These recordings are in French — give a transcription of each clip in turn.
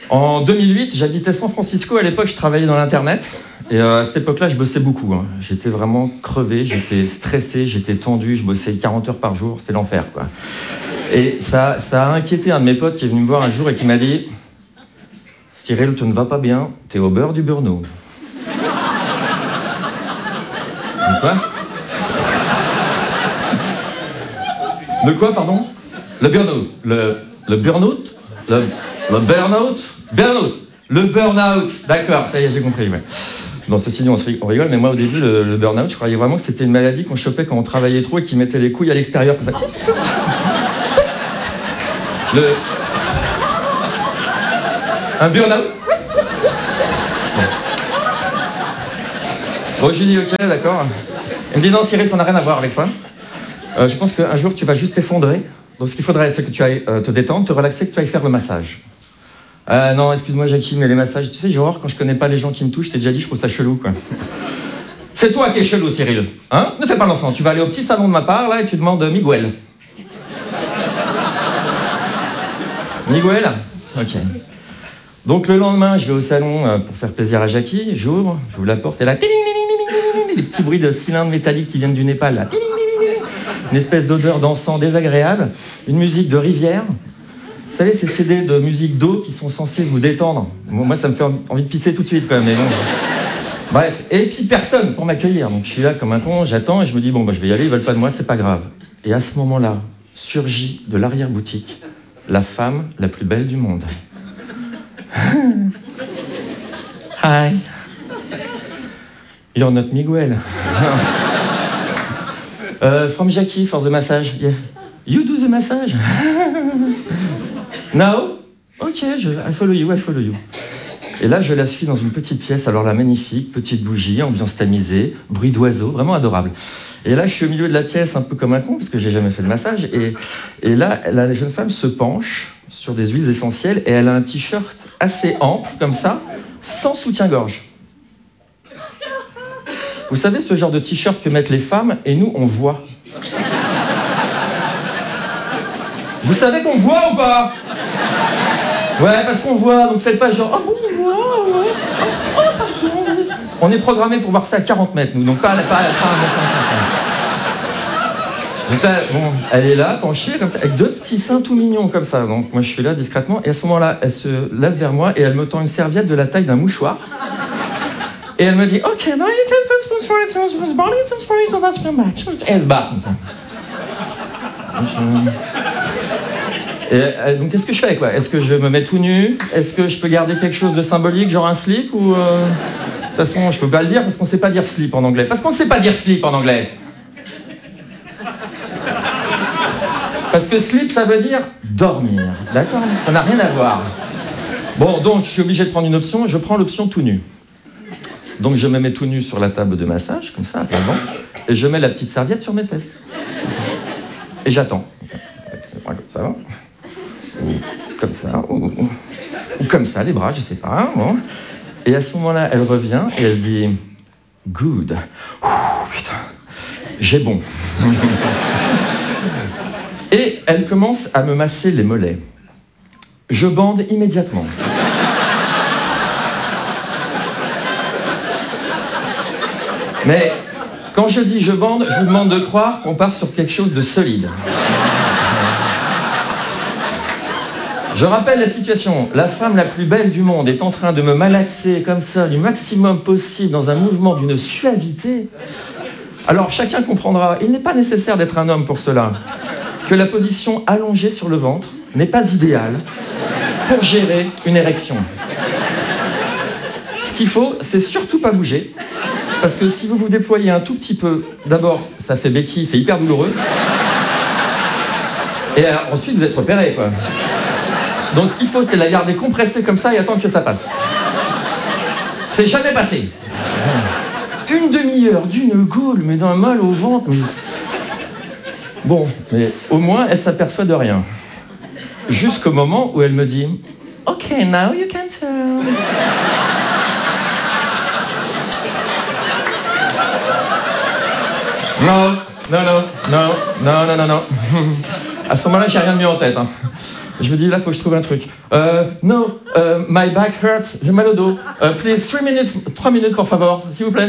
En 2008, j'habitais San Francisco. À l'époque, je travaillais dans l'Internet. Et à cette époque-là, je bossais beaucoup. Hein. J'étais vraiment crevé, j'étais stressé, j'étais tendu. Je bossais 40 heures par jour. C'était l'enfer, quoi. Et ça a inquiété un de mes potes qui est venu me voir un jour et qui m'a dit « Cyril, tu ne vas pas bien, t'es au beurre du burn-out. » Quoi ? De quoi, pardon ? Le burn-out. Le burn-out ? Le burn-out ? Burn-out. Le burn-out. D'accord, ça y est, j'ai compris. Ouais. Bon, ceci dit, on rigole, mais moi, au début, le burn-out, je croyais vraiment que c'était une maladie qu'on chopait quand on travaillait trop et qui mettait les couilles à l'extérieur, comme ça. Un burn-out ? Bon, je lui dis, ok, d'accord. Elle me dit, non, Cyril, ça n'a rien à voir avec ça. Je pense qu'un jour, tu vas juste t'effondrer. Donc, ce qu'il faudrait, c'est que tu ailles te détendre, te relaxer, que tu ailles faire le massage. Non, excuse-moi, Jackie, mais les massages, tu sais, j'ai horreur quand je connais pas les gens qui me touchent, je t'ai déjà dit, je trouve ça chelou, quoi. C'est toi qui es chelou, Cyril. Hein ? Ne fais pas l'enfant. Tu vas aller au petit salon de ma part, là, et tu demandes Miguel. Miguel ? Ok. Donc, le lendemain, je vais au salon pour faire plaisir à Jackie. J'ouvre la porte, et là, les petits bruits de cylindres métalliques qui viennent du Népal, là. Une espèce d'odeur d'encens désagréable, une musique de rivière. Vous savez, ces CD de musique d'eau qui sont censés vous détendre. Moi, ça me fait envie de pisser tout de suite, quand même. Mais bon. Bref, et puis personne pour m'accueillir. Donc je suis là comme un con, j'attends et je me dis, bon, bah, je vais y aller, ils veulent pas de moi, c'est pas grave. Et à ce moment-là, surgit de l'arrière-boutique la femme la plus belle du monde. Hi. You're not Miguel. From Jackie for the massage. Yeah. You do the massage. No? Ok, I follow you. Et là, je la suis dans une petite pièce, alors là, magnifique, petite bougie, ambiance tamisée, bruit d'oiseaux, vraiment adorable. Et là, je suis au milieu de la pièce, un peu comme un con, parce que j'ai jamais fait de massage. Et là, la jeune femme se penche sur des huiles essentielles et elle a un t-shirt assez ample, comme ça, sans soutien-gorge. Vous savez, ce genre de t-shirt que mettent les femmes, et nous, on voit. Vous savez qu'on voit ou pas ? Ouais, parce qu'on voit, donc faites pas genre, oh bon, on voit, ouais, oh, pardon. On est programmé pour voir ça à 40 mètres, nous, donc pas à 25. Donc là, bon, elle est là, penchée, comme ça, avec deux petits seins tout mignons, comme ça. Donc moi, je suis là, discrètement, et à ce moment-là, elle se lève vers moi, et elle me tend une serviette de la taille d'un mouchoir. Et elle me dit, OK, now you can put some body, so that's your match. Et elle se bat, comme ça. Et donc, qu'est-ce que je fais, quoi ? Est-ce que je me mets tout nu ? Est-ce que je peux garder quelque chose de symbolique, genre un slip ou De toute façon, je peux pas le dire parce qu'on sait pas dire slip en anglais. Parce qu'on ne sait pas dire slip en anglais. Parce que slip, ça veut dire dormir. D'accord ? Ça n'a rien à voir. Bon, donc, je suis obligé de prendre une option. Je prends l'option tout nu. Donc, je me mets tout nu sur la table de massage, comme ça, avant, et je mets la petite serviette sur mes fesses. Et j'attends. Comme ça. Ou comme ça, ou comme ça, les bras, je sais pas. Bon. Et à ce moment-là, elle revient et elle dit « Good. Putain, j'ai bon. » Et elle commence à me masser les mollets. Je bande immédiatement. Mais quand je dis je bande, je vous demande de croire qu'on part sur quelque chose de solide. Je rappelle la situation. La femme la plus belle du monde est en train de me malaxer comme ça, du maximum possible, dans un mouvement d'une suavité. Alors chacun comprendra, il n'est pas nécessaire d'être un homme pour cela, que la position allongée sur le ventre n'est pas idéale pour gérer une érection. Ce qu'il faut, c'est surtout pas bouger. Parce que si vous vous déployez un tout petit peu, d'abord, ça fait béquille, c'est hyper douloureux. Et ensuite, vous êtes repéré, quoi. Donc, ce qu'il faut, c'est la garder compressée comme ça et attendre que ça passe. C'est jamais passé. Une demi-heure d'une gaule, mais d'un mal au ventre. Mais... Bon, mais au moins, elle s'aperçoit de rien. Jusqu'au moment où elle me dit « OK, now you can tell. » Non. À ce moment-là, j'ai rien de mieux en tête. Hein. Je me dis, là, faut que je trouve un truc. No, my back hurts, j'ai mal au dos. Please, 3 minutes, por favor, s'il vous plaît.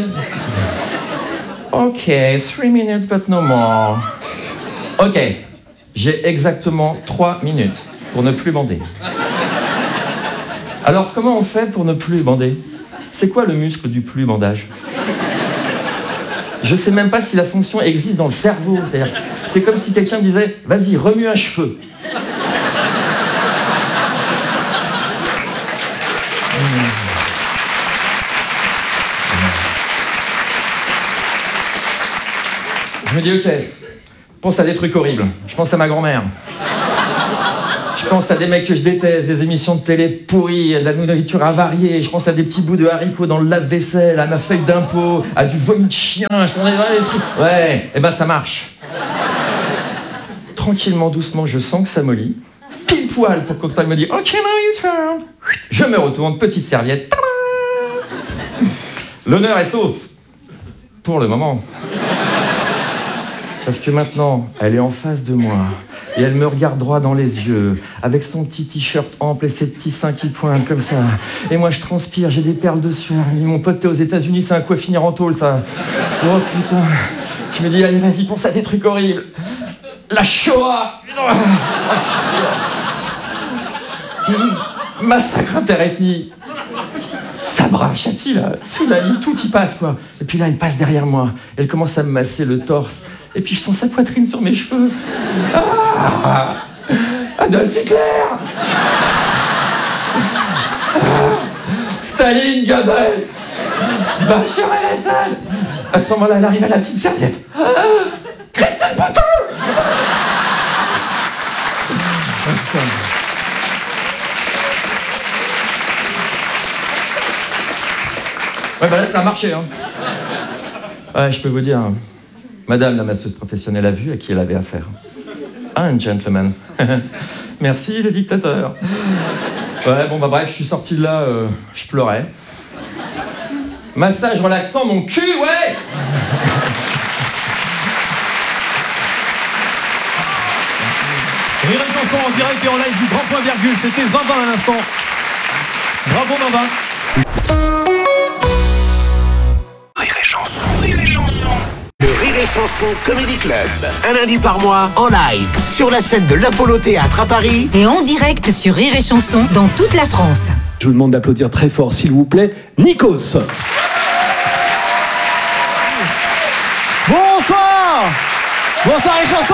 Ok, 3 minutes, but no more. Ok, j'ai exactement 3 minutes pour ne plus bander. Alors, comment on fait pour ne plus bander? C'est quoi le muscle du plus bandage? Je sais même pas si la fonction existe dans le cerveau. C'est-à-dire, c'est comme si quelqu'un disait, vas-y, remue un cheveu. Je me dis, ok, je pense à des trucs horribles. Je pense à ma grand-mère. Je pense à des mecs que je déteste, des émissions de télé pourries, de la nourriture avariée. Je pense à des petits bouts de haricots dans le lave-vaisselle, à ma feuille d'impôt, à du vomi de chien. Je pense à des trucs. Ouais, et ben ça marche. Tranquillement, doucement, je sens que ça mollit. Pile poil pour que Cocktail me dise, ok, now you turn. Je me retourne, petite serviette. Tada. L'honneur est sauf. Pour le moment. Parce que maintenant, elle est en face de moi. Et elle me regarde droit dans les yeux, avec son petit t-shirt ample et ses petits seins qui pointent comme ça. Et moi, je transpire, j'ai des perles de sueur. Mon pote, t'es aux États-Unis, c'est un quoi finir en tôle, ça. Oh putain. Je me dis, allez, vas-y, pense à des trucs horribles. La Shoah. Massacre interethnique. Sabra, Chati, là, sous la ligne, tout y passe, quoi. Et puis là, elle passe derrière moi. Elle commence à me masser le torse. Et puis je sens sa poitrine sur mes cheveux. Ah, Adolf Hitler. Staline, Goebbels, Bachar el-Assad. À ce moment-là, elle arrive à la petite serviette. Christian Potin. Ouais, bah là, ça a marché, hein. Ouais, je peux vous dire, madame la masseuse professionnelle a vu à qui elle avait affaire. Un gentleman. Merci, le dictateur. Ouais, bon, bah bref, je suis sorti de là, je pleurais. Massage relaxant, mon cul, ouais. Rire et chanson en direct et en live du Grand Point Virgule, c'était 20 à l'instant. Bravo 20. Rire et chanson. Le Rire et Chanson Comedy Club. Un lundi par mois, en live, sur la scène de l'Apollo Théâtre à Paris. Et en direct sur Rire et Chanson dans toute la France. Je vous demande d'applaudir très fort, s'il vous plaît, Nikos. Bonsoir. Bonsoir Rire et Chanson.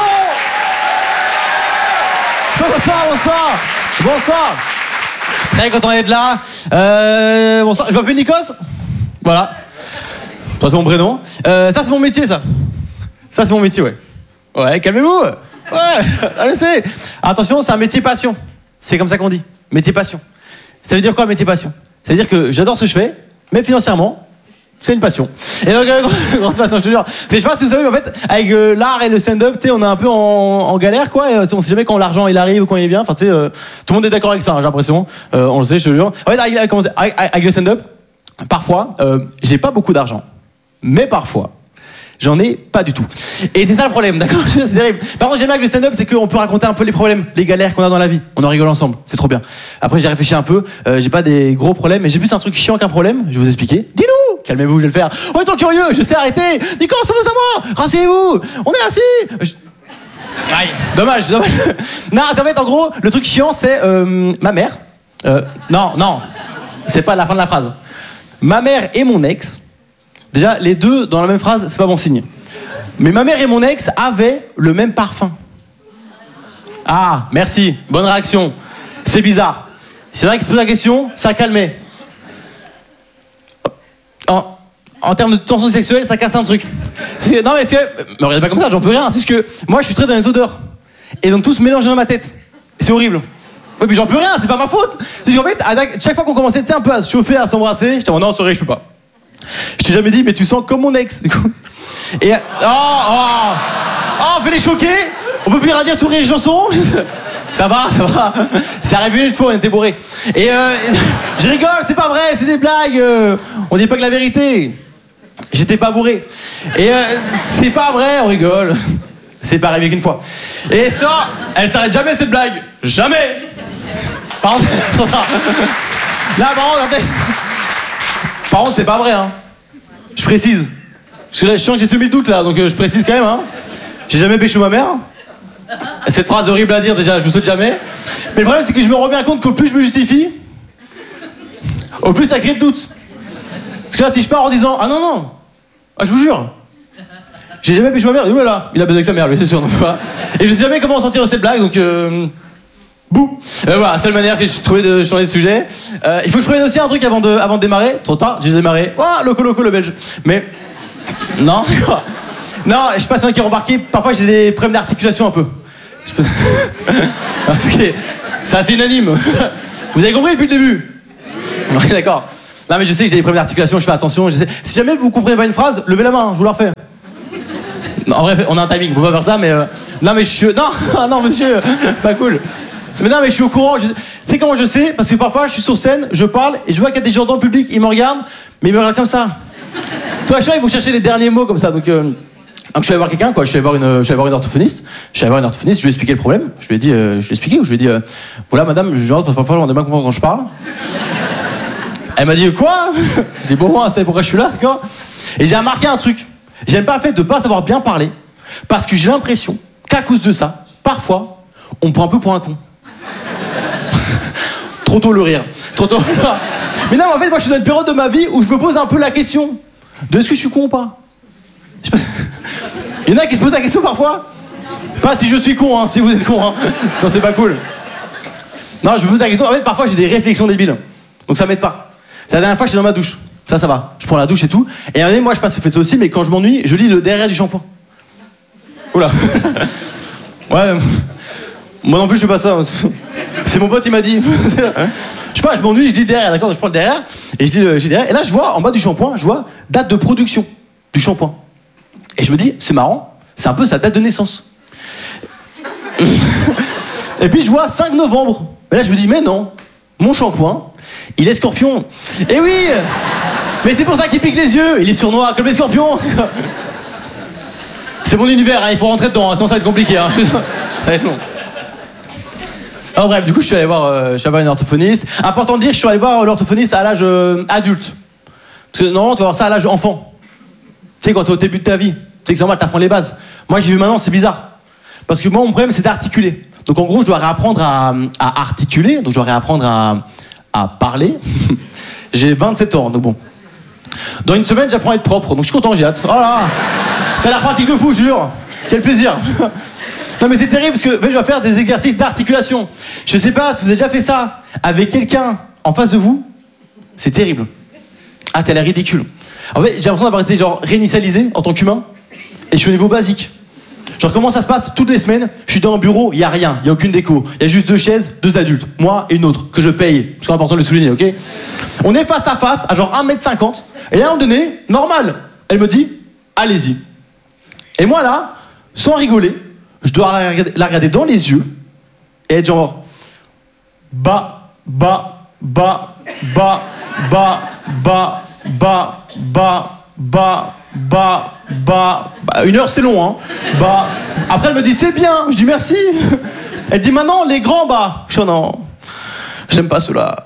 Bonsoir. Très content d'être là. Bonsoir, je m'appelle Nikos. Voilà. Ça c'est mon prénom. Ça c'est mon métier, ça. Ça c'est mon métier, ouais. Ouais, calmez-vous. Ouais, je sais. Attention, c'est un métier passion. C'est comme ça qu'on dit. Métier passion. Ça veut dire quoi, métier passion? Ça veut dire que j'adore ce que je fais, mais financièrement, c'est une passion. Et donc, grosse passion, je te jure. Je sais pas si vous savez, mais en fait, avec l'art et le stand-up, tu sais, on est un peu en galère, quoi. Et on sait jamais quand l'argent il arrive ou quand il est bien. Enfin, tu sais, tout le monde est d'accord avec ça, hein, j'ai l'impression. On le sait, je te jure. En fait, avec le stand-up, parfois, j'ai pas beaucoup d'argent. Mais parfois, j'en ai pas du tout. Et c'est ça le problème, d'accord? C'est terrible. Par contre, j'aime bien avec le stand-up, c'est qu'on peut raconter un peu les problèmes, les galères qu'on a dans la vie. On en rigole ensemble, c'est trop bien. Après, j'ai réfléchi un peu, j'ai pas des gros problèmes, mais j'ai plus un truc chiant qu'un problème. Je vais vous expliquer. Dis-nous! Calmez-vous, je vais le faire. On est trop curieux, je sais arrêter. Nico, ça vous à moi! Rasseyez-vous! On est assis! Aïe. Dommage. Non, ça va être en gros, le truc chiant, c'est ma mère. Non, c'est pas la fin de la phrase. Ma mère et mon ex. Déjà, les deux dans la même phrase, c'est pas bon signe. Mais ma mère et mon ex avaient le même parfum. Ah, merci, bonne réaction. C'est bizarre. C'est vrai que tu poses la question, ça calmait. En termes de tension sexuelle, ça casse un truc. Non mais me regardez pas comme ça, j'en peux rien. C'est juste que moi, je suis très dans les odeurs. Et donc tout se mélange dans ma tête. C'est horrible. Oui, mais j'en peux rien, c'est pas ma faute. C'est qu'en fait, chaque fois qu'on commençait un peu à se chauffer, à s'embrasser, j'étais en non, sorry, je peux pas. Je t'ai jamais dit, mais tu sens comme mon ex, du coup. Et on fait les choquer. On peut plus rien dire tout Rire et Chanson. Ça va. C'est arrivé une fois, on était bourrés. Et je rigole, c'est pas vrai, c'est des blagues. On dit pas que la vérité. J'étais pas bourré. Et c'est pas vrai, on rigole. C'est pas arrivé qu'une fois. Et ça, elle s'arrête jamais cette blague. Jamais. Par contre, là, par contre, c'est pas vrai, hein. Je précise. Parce que là, je sens que j'ai semé le doute, là, donc je précise quand même, hein. J'ai jamais pécho ma mère. Cette phrase horrible à dire, déjà, je vous souhaite jamais. Mais le problème, c'est que je me rends bien compte qu'au plus je me justifie, au plus ça crée de doute. Parce que là, si je pars en disant, ah non, ah, je vous jure, j'ai jamais pécho ma mère, et voilà, il a baisé avec sa mère, lui, c'est sûr, donc voilà. Et je sais jamais comment sortir de cette blague, donc bouh. Voilà, seule manière que j'ai trouvé de changer de sujet. Il faut que je prévienne aussi un truc avant de démarrer. Trop tard, j'ai démarré. Oh, loco, le belge. Mais, non, quoi. Non, je sais pas si vous avez remarqué, parfois j'ai des problèmes d'articulation un peu. Ok, ça c'est unanime. Vous avez compris depuis le début? Oui, d'accord. Non mais je sais que j'ai des problèmes d'articulation, je fais attention. Je sais. Si jamais vous comprenez pas une phrase, levez la main, je vous la refais. Non, en vrai, on a un timing, on peut pas faire ça, mais... Non mais je suis... Non, monsieur, pas cool. Mais non mais je suis au courant, tu sais comment je sais? Parce que parfois je suis sur scène, je parle, et je vois qu'il y a des gens dans le public, ils me regardent, mais ils me regardent comme ça. Toi, je sais, ils vont chercher les derniers mots comme ça, donc je suis allé voir quelqu'un, quoi. Je suis allé voir une orthophoniste. Je lui ai expliqué le problème. Je lui ai dit, voilà, madame, je rentre parce que parfois on a mal comprendre quand je parle. Elle m'a dit, quoi? Je dis, bon, moi, c'est pourquoi je suis là, quoi. Et j'ai remarqué un truc. J'aime pas le fait de pas savoir bien parler, parce que j'ai l'impression qu'à cause de ça, parfois, on me prend un peu pour un con. Trop tôt le rire. Trop tôt. Mais non, en fait, moi, je suis dans une période de ma vie où je me pose un peu la question de est-ce que je suis con ou pas? Il y en a qui se posent la question parfois. Pas si je suis con, hein, si vous êtes con, hein. Ça c'est pas cool. Non, je me pose la question. En fait, parfois j'ai des réflexions débiles. Donc ça m'aide pas. C'est la dernière fois que j'étais dans ma douche. Ça va. Je prends la douche et tout. Et à un moment donné, moi je passe, faites ça aussi, mais quand je m'ennuie, je lis le derrière du shampoing. Oula. Ouais. Moi non plus je fais pas ça. C'est mon pote, il m'a dit. Je sais pas, je m'ennuie, je dis derrière, d'accord? Je prends le derrière et je dis derrière. Et là je vois en bas du shampoing, je vois date de production du shampoing. Et je me dis, c'est marrant, c'est un peu sa date de naissance. Et puis je vois 5 novembre. Et là je me dis, mais non, mon shampoing, il est scorpion. Et oui, mais c'est pour ça qu'il pique les yeux, il est sournois comme les scorpions. C'est mon univers, hein, il faut rentrer dedans, hein, sinon ça va être compliqué. Hein. Ça va être long. Alors bref, du coup je suis allé voir une orthophoniste. Important de dire, je suis allé voir l'orthophoniste à l'âge adulte. Parce que normalement tu vas voir ça à l'âge enfant. Tu sais, quand t'es au début de ta vie, tu sais que c'est normal, t'apprends les bases. Moi, j'y vais maintenant, c'est bizarre. Parce que moi, mon problème, c'est d'articuler. Donc, en gros, je dois réapprendre à articuler. Donc, je dois réapprendre à parler. J'ai 27 ans, donc bon. Dans une semaine, j'apprends à être propre. Donc, je suis content, j'ai hâte. Oh là, ça a l'air pratique de fou, je jure. Quel plaisir. Non, mais c'est terrible parce que je dois faire des exercices d'articulation. Je sais pas si vous avez déjà fait ça avec quelqu'un en face de vous. C'est terrible. Ah, t'as l'air ridicule. En fait, j'ai l'impression d'avoir été genre réinitialisé en tant qu'humain et je suis au niveau basique. Genre comment ça se passe toutes les semaines? Je suis dans un bureau, il y a rien, il y a aucune déco, il y a juste 2 chaises, 2 adultes, moi et une autre que je paye, c'est important de le souligner, ok? On est face à face à genre 1m50 et à un moment donné, normal, elle me dit allez-y. Et moi là, sans rigoler, je dois la regarder dans les yeux et être genre bas, 1 heure c'est long, hein. Après elle me dit c'est bien, je dis merci. Elle dit maintenant les grands bas. Je dis non, j'aime pas cela.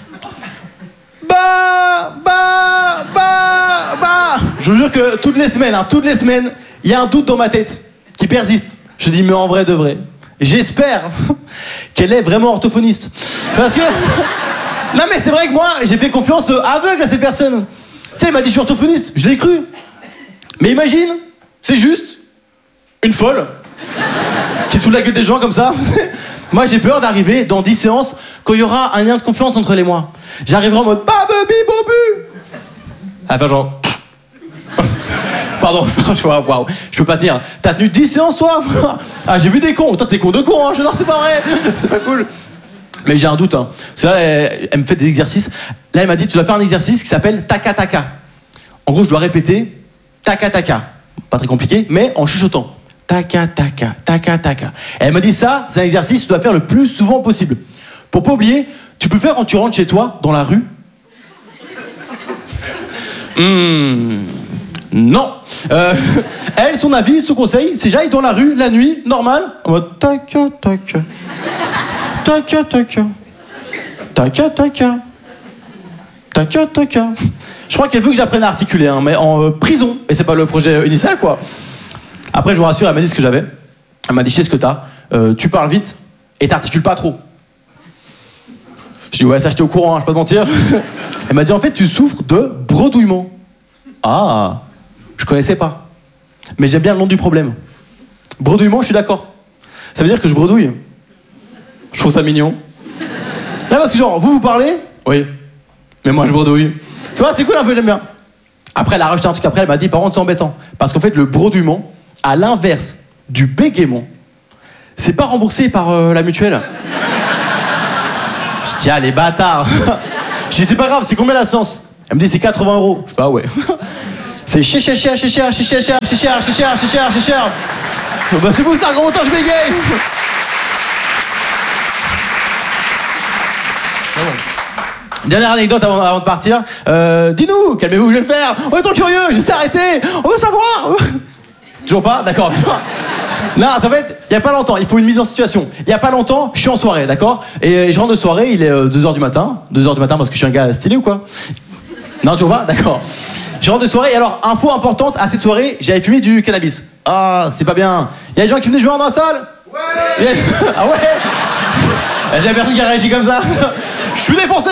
Je vous jure que toutes les semaines, il y a un doute dans ma tête qui persiste. Je dis mais en vrai de vrai, j'espère qu'elle est vraiment orthophoniste. Parce que non mais c'est vrai que moi j'ai fait confiance aveugle à cette personne. Tu sais, il m'a dit je suis orthophoniste, je l'ai cru. Mais imagine, c'est juste une folle qui se fout de la gueule des gens comme ça. Moi j'ai peur d'arriver dans 10 séances quand il y aura un lien de confiance entre elle et moi. J'arriverai en mode babubi bobu. Elle va faire genre pardon, waouh, je peux pas tenir. T'as tenu 10 séances toi? Ah j'ai vu des cons, toi t'es con de con, hein. Je non c'est pas vrai, c'est pas cool. Mais j'ai un doute, hein. Parce que là, elle me fait des exercices. Là, elle m'a dit, tu dois faire un exercice qui s'appelle taka-taka. En gros, je dois répéter taka-taka. Pas très compliqué, mais en chuchotant. Taka-taka, taka-taka. Et elle m'a dit ça, c'est un exercice que tu dois faire le plus souvent possible. Pour pas oublier, tu peux le faire quand tu rentres chez toi, dans la rue. Non. Elle, son avis, son conseil, c'est j'aille dans la rue, la nuit, normal, en mode taka-taka. T'inquiète. Je crois qu'elle veut que j'apprenne à articuler, hein, mais en prison. Et c'est pas le projet initial, quoi. Après, je vous rassure, elle m'a dit ce que j'avais. Elle m'a dit, je sais ce que t'as. Tu parles vite et t'articules pas trop. Je dis, ouais, ça, j'étais au courant, hein, je vais pas te mentir. Elle m'a dit, en fait, tu souffres de bredouillement. Ah, je connaissais pas. Mais j'aime bien le nom du problème. Bredouillement, je suis d'accord. Ça veut dire que je bredouille. Je trouve ça mignon. Là, parce que genre, vous parlez? Oui. Mais moi, je bredouille. Tu vois, c'est cool un peu, j'aime bien. Après, elle a rajouté un truc après, elle m'a dit, par contre, c'est embêtant. Parce qu'en fait, le bredouillement, à l'inverse du bégaiement, c'est pas remboursé par la mutuelle. Je dis, ah, les bâtards. Je dis, c'est pas grave, c'est combien la séance? Elle me dit, c'est 80 €. Je fais, ah ouais. C'est cher. Bah, c'est vous ça, gros, autant je bégaye. Dernière anecdote avant de partir. Dis-nous, calmez-vous, je vais le faire. On est trop curieux, je sais arrêter. On veut savoir. Toujours pas? D'accord. Non, ça va être, il y a pas longtemps, il faut une mise en situation. Il y a pas longtemps, je suis en soirée, d'accord? Et je rentre de soirée, il est 2h du matin. 2h du matin parce que je suis un gars stylé ou quoi? Non, toujours pas? D'accord. Je rentre de soirée, et alors, info importante, à cette soirée, j'avais fumé du cannabis. Ah, c'est pas bien. Il y a des gens qui venaient jouer dans la salle? Ouais. Ah ouais? J'avais personne qui a réagi comme ça. Je suis défoncé.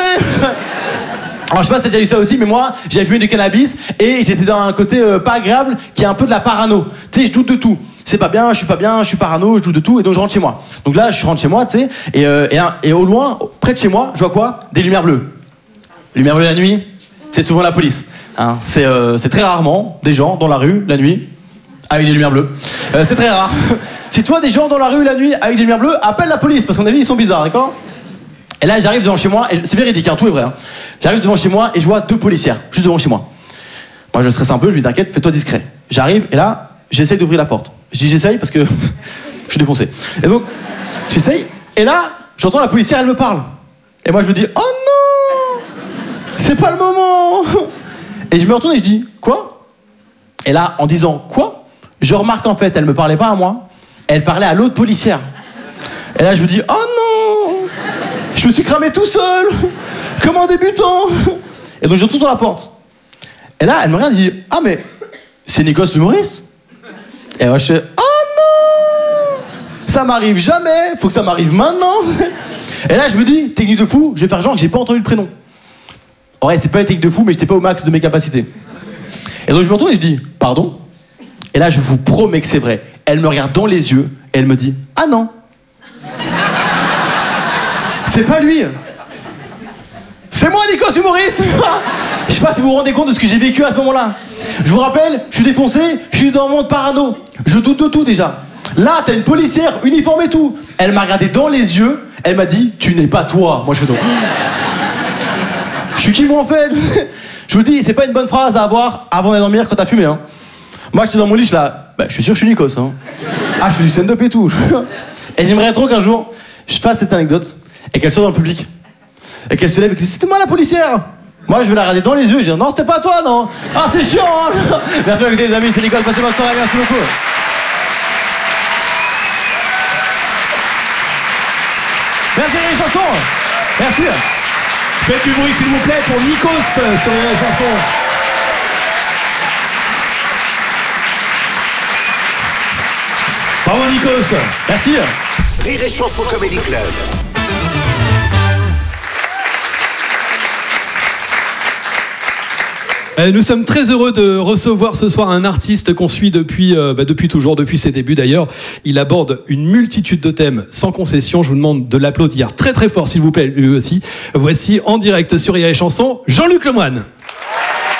Alors je sais pas si t'as déjà eu ça aussi, mais moi j'avais fumé du cannabis et j'étais dans un côté pas agréable qui est un peu de la parano. Tu sais, je doute de tout. C'est pas bien, je suis pas bien, je suis parano, je doute de tout et donc je rentre chez moi. Donc là je rentre chez moi, tu sais, et au loin, près de chez moi, je vois quoi? Des lumières bleues. Les lumières bleues la nuit, c'est souvent la police. Hein. C'est très rarement des gens dans la rue la nuit avec des lumières bleues. C'est très rare. Si toi des gens dans la rue la nuit avec des lumières bleues, appelle la police parce qu'à mon avis ils sont bizarres, d'accord? Et là, j'arrive devant chez moi, et c'est véridique, hein, tout est vrai. Hein. J'arrive devant chez moi et je vois 2 policières, juste devant chez moi. Moi, je stresse un peu, je lui dis t'inquiète, fais-toi discret. J'arrive et là, j'essaye d'ouvrir la porte. Je dis j'essaye parce que je suis défoncé. Et donc, j'essaye, et là, j'entends la policière, elle me parle. Et moi, je me dis oh non, c'est pas le moment. Et je me retourne et je dis quoi? Et là, en disant quoi, je remarque en fait, elle me parlait pas à moi, elle parlait à l'autre policière. Et là, je me dis oh non. Je me suis cramé tout seul, comme un débutant. Et donc je retourne dans la porte. Et là, elle me regarde et dit ah mais c'est Nikos l'humoriste. Et moi je fais oh non, ça m'arrive jamais, faut que ça m'arrive maintenant. Et là je me dis technique de fou, je vais faire genre que j'ai pas entendu le prénom. Ouais, c'est pas une technique de fou, mais j'étais pas au max de mes capacités. Et donc je me retourne et je dis pardon. Et là je vous promets que c'est vrai. Elle me regarde dans les yeux et elle me dit ah non. C'est pas lui. C'est moi, Nikos humoriste. Je sais pas si vous vous rendez compte de ce que j'ai vécu à ce moment-là. Je vous rappelle, je suis défoncé, je suis dans le monde parano. Je doute de tout déjà. Là, t'as une policière, uniforme et tout. Elle m'a regardé dans les yeux, elle m'a dit tu n'es pas toi. Moi je fais donc. Je suis qui moi en fait? Je vous dis, c'est pas une bonne phrase à avoir avant d'aller dormir quand t'as fumé. Hein. Moi j'étais dans mon lit, je suis là. Bah, je suis sûr que je suis Nikos. Hein. Ah, je fais du stand-up et tout. Et j'aimerais trop qu'un jour je fasse cette anecdote. Et qu'elle soit dans le public. Et qu'elle se lève et qu'elle dise c'était moi la policière. Moi je vais la regarder dans les yeux et je dis non c'était pas toi non. Ah c'est chiant hein. Merci beaucoup les amis, c'est Nikos, passez bonne soirée, merci beaucoup. Merci les chansons. Merci. Faites du bruit s'il vous plaît pour Nikos sur les chansons. Bravo Nikos. Merci. Rire et Chanson Comedy Club. Nous sommes très heureux de recevoir ce soir un artiste qu'on suit depuis toujours, depuis ses débuts d'ailleurs. Il aborde une multitude de thèmes sans concession. Je vous demande de l'applaudir très très fort s'il vous plaît lui aussi. Voici en direct sur Rire et Chanson, Jean-Luc Lemoine.